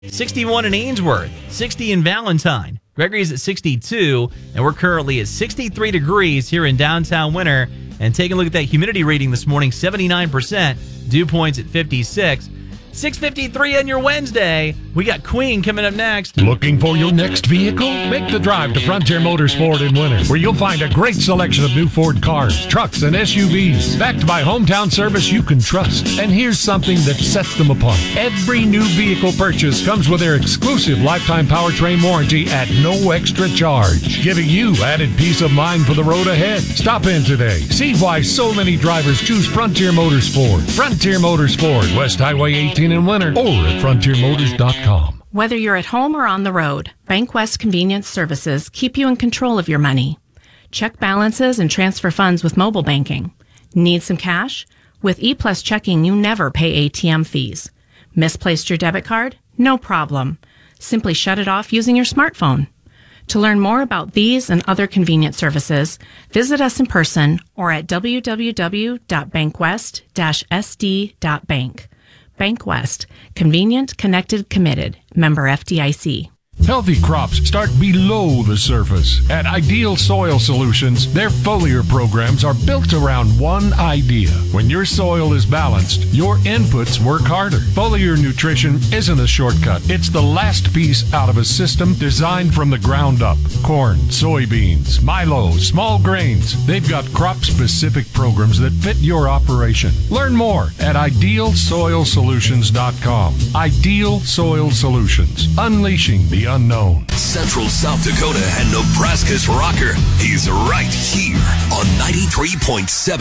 61 in Ainsworth, 60 in Valentine. Gregory's at 62, and we're currently at 63 degrees here in downtown Winter. And taking a look at that humidity reading this morning, 79%. Dew points at 56. 6:53 on your Wednesday. We got Queen coming up next. Looking for your next vehicle? Make the drive to Frontier Motors Ford in Winter, where you'll find a great selection of new Ford cars, trucks, and SUVs, backed by hometown service you can trust. And here's something that sets them apart. Every new vehicle purchase comes with their exclusive lifetime powertrain warranty at no extra charge, giving you added peace of mind for the road ahead. Stop in today. See why so many drivers choose Frontier Motors Ford. Frontier Motors Ford, West Highway 18 in Winter, or at frontiermotors.com. Whether you're at home or on the road, Bank West Convenience Services keep you in control of your money. Check balances and transfer funds with mobile banking. Need some cash? With ePlus Checking, you never pay ATM fees. Misplaced your debit card? No problem. Simply shut it off using your smartphone. To learn more about these and other convenient services, visit us in person or at www.bankwest-sd.bank. Bank West. Convenient, connected, committed. Member FDIC. Healthy crops start below the surface. At Ideal Soil Solutions, their foliar programs are built around one idea. When your soil is balanced, your inputs work harder. Foliar nutrition isn't a shortcut. It's the last piece out of a system designed from the ground up. Corn, soybeans, milo, small grains. They've got crop-specific programs that fit your operation. Learn more at idealsoilsolutions.com. Ideal Soil Solutions. Unleashing the unknown. Central South Dakota and Nebraska's rocker. He's right here on 93.7